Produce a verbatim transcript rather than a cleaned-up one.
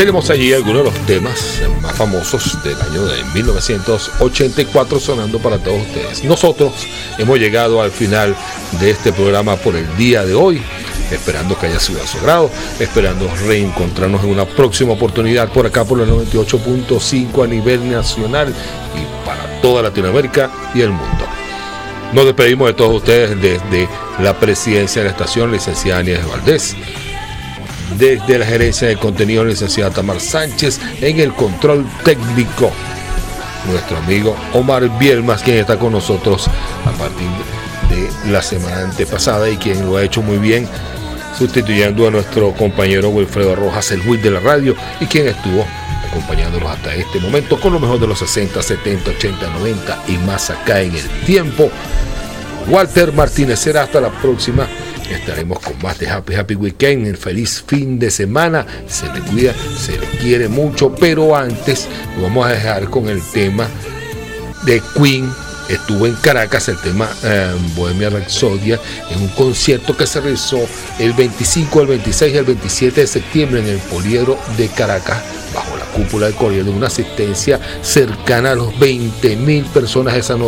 Tenemos allí algunos de los temas más famosos del año de mil novecientos ochenta y cuatro sonando para todos ustedes. Nosotros hemos llegado al final de este programa por el día de hoy, esperando que haya sido de su agrado, esperando reencontrarnos en una próxima oportunidad por acá por el noventa y ocho punto cinco a nivel nacional y para toda Latinoamérica y el mundo. Nos despedimos de todos ustedes desde la presidencia de la estación, licenciada Nieves Valdés, desde la gerencia de contenido, licenciada Tamar Sánchez, en el control técnico, nuestro amigo Omar Bielmas, quien está con nosotros a partir de la semana antepasada y quien lo ha hecho muy bien, sustituyendo a nuestro compañero Wilfredo Rojas, el Will de la radio, y quien estuvo acompañándonos hasta este momento con lo mejor de los sesenta, setenta, ochenta, noventa y más acá en el tiempo. Walter Martínez, será hasta la próxima. Estaremos con más de Happy Happy Weekend, el feliz fin de semana. Se le cuida, se le quiere mucho, pero antes lo vamos a dejar con el tema de Queen. Estuvo en Caracas el tema eh, Bohemia Rhapsody en un concierto que se realizó el veinticinco, el veintiséis y el veintisiete de septiembre en el Poliedro de Caracas, bajo la cúpula del Coriel, de una asistencia cercana a los veinte mil personas esa noche.